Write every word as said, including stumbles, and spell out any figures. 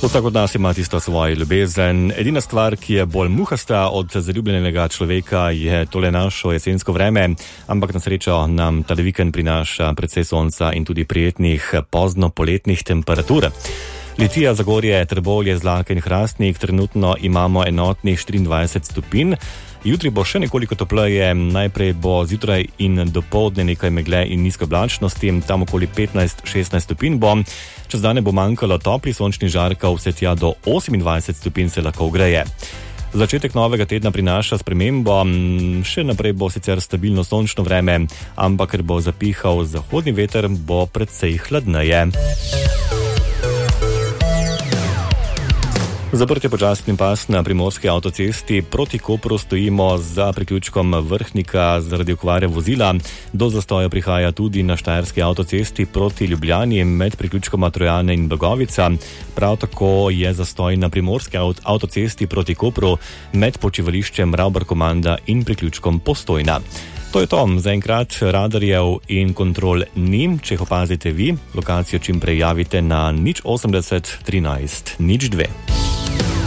Vsak od nas ima tisto svojo ljubezen. Edina stvar, ki je bolj muhasta od zaljubljenega človeka, je tole našo jesensko vreme, ampak na srečo nam ta vikend prinaša precej sonca in tudi prijetnih pozno poletnih temperatur. Litija, Zagorje, Trbovlje, Zlake in Hrastnik, trenutno imamo enotnih štiriindvajset stopinj. Jutri bo še nekoliko topleje, najprej bo zjutraj in dopoldne nekaj megle in nizke oblačnosti, tam okoli petnajst šestnajst stopinj bo. Čez dane bo manjkalo topli sončni žarkov, vse tja do osemindvajset stopinj se lahko ogreje. Začetek novega tedna prinaša spremembo, še naprej bo sicer stabilno sončno vreme, ampak ker bo zapihal zahodni veter, bo precej hladneje. Zaprtje počasni pas na primorski avtocesti proti Kopru stojimo za priključkom Vrhnika zaradi okvare vozila. Do zastoja prihaja tudi na štajerski avtocesti proti Ljubljani med priključkoma Trojane in Blagovica. Prav tako je zastoj na primorski avtocesti proti Kopru med počivališčem Ravbar-Komanda in priključkom Postojna. To je to, zaenkrat radarjev in kontrol ni. Če jih opazite vi, lokacijo čim prej javite na nič osemdeset trinajst nič dve.